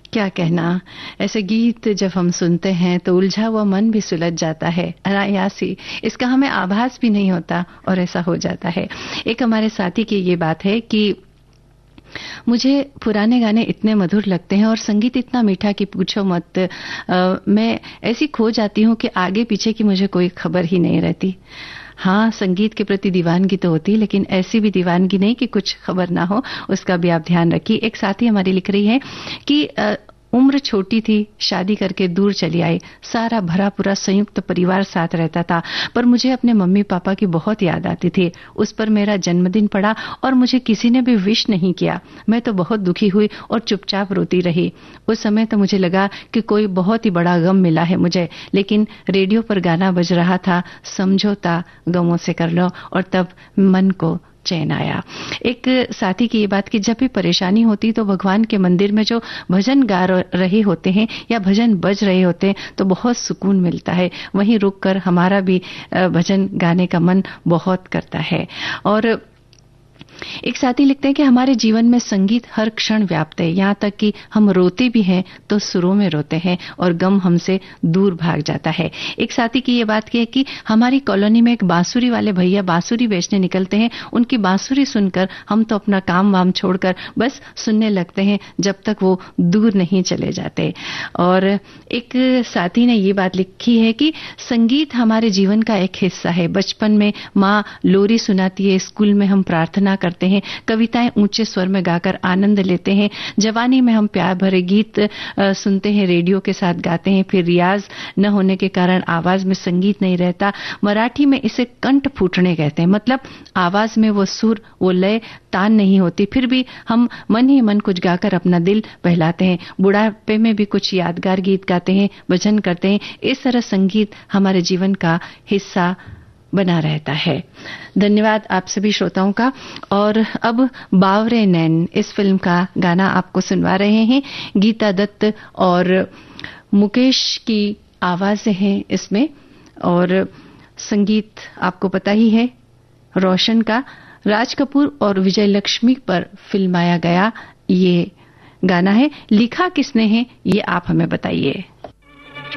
क्या कहना, ऐसे गीत जब हम सुनते हैं तो उलझा हुआ मन भी सुलझ जाता है अनायास ही, इसका हमें आभास भी नहीं होता और ऐसा हो जाता है। एक हमारे साथी की ये बात है कि मुझे पुराने गाने इतने मधुर लगते हैं और संगीत इतना मीठा कि पूछो मत। मैं ऐसी खो जाती हूँ कि आगे पीछे की मुझे कोई खबर ही नहीं रहती। हाँ, संगीत के प्रति दीवानगी तो होती, लेकिन ऐसी भी दीवानगी नहीं कि कुछ खबर ना हो, उसका भी आप ध्यान रखिए। एक साथी हमारी लिख रही है कि उम्र छोटी थी, शादी करके दूर चली आई, सारा भरा पूरा संयुक्त परिवार साथ रहता था, पर मुझे अपने मम्मी पापा की बहुत याद आती थी। उस पर मेरा जन्मदिन पड़ा और मुझे किसी ने भी विश नहीं किया। मैं तो बहुत दुखी हुई और चुपचाप रोती रही। उस समय तो मुझे लगा कि कोई बहुत ही बड़ा गम मिला है मुझे, लेकिन रेडियो पर गाना बज रहा था, समझौता गमों से कर लो, और तब मन को चैन आया। एक साथी की ये बात कि जब भी परेशानी होती तो भगवान के मंदिर में जो भजन गा रहे होते हैं या भजन बज रहे होते हैं तो बहुत सुकून मिलता है, वहीं रुककर हमारा भी भजन गाने का मन बहुत करता है। और एक साथी लिखते हैं कि हमारे जीवन में संगीत हर क्षण व्याप्त है, यहाँ तक कि हम रोते भी हैं तो सुरों में रोते हैं और गम हमसे दूर भाग जाता है। एक साथी की ये बात की है कि हमारी कॉलोनी में एक बांसुरी वाले भैया बांसुरी बेचने निकलते हैं, उनकी बांसुरी सुनकर हम तो अपना काम वाम छोड़कर बस सुनने लगते हैं जब तक वो दूर नहीं चले जाते। और एक साथी ने ये बात लिखी है कि संगीत हमारे जीवन का एक हिस्सा है। बचपन में माँ लोरी सुनाती है, स्कूल में हम प्रार्थना करते हैं, कविताएं ऊंचे स्वर में गाकर आनंद लेते हैं, जवानी में हम प्यार भरे गीत सुनते हैं, रेडियो के साथ गाते हैं, फिर रियाज न होने के कारण आवाज में संगीत नहीं रहता। मराठी में इसे कंठ फूटने कहते हैं, मतलब आवाज में वो सुर वो लय तान नहीं होती, फिर भी हम मन ही मन कुछ गाकर अपना दिल बहलाते हैं। बुढ़ापे में भी कुछ यादगार गीत गाते हैं, भजन करते हैं। इस तरह संगीत हमारे जीवन का हिस्सा बना रहता है। धन्यवाद आप सभी श्रोताओं का। और अब बावरे नैन इस फिल्म का गाना आपको सुनवा रहे हैं। गीता दत्त और मुकेश की आवाजें हैं इसमें, और संगीत आपको पता ही है रोशन का। राज कपूर और विजय लक्ष्मी पर फिल्माया गया ये गाना है। लिखा किसने है ये आप हमें बताइए।